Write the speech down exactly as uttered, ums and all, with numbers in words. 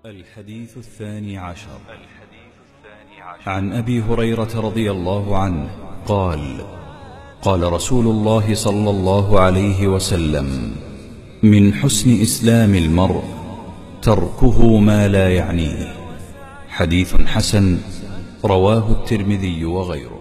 الحديث الثاني عشر عن أبي هريرة رضي الله عنه قال: قال رسول الله صلى الله عليه وسلم: من حسن إسلام المرء تركه ما لا يعنيه. حديث حسن رواه الترمذي وغيره.